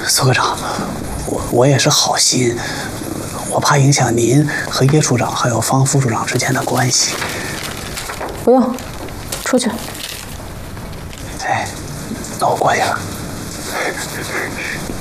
苏科长，我也是好心，我怕影响您和叶处长还有方副处长之间的关系。 不用，出去。 哎，那我过去了。